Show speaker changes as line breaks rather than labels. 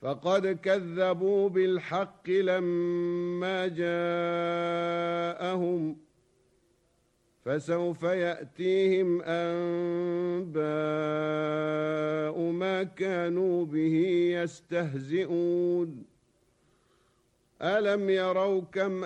فقد كذبوا بالحق لما جاءهم فسوف يأتيهم أنباء ما كانوا به يستهزئون ألم يروا كم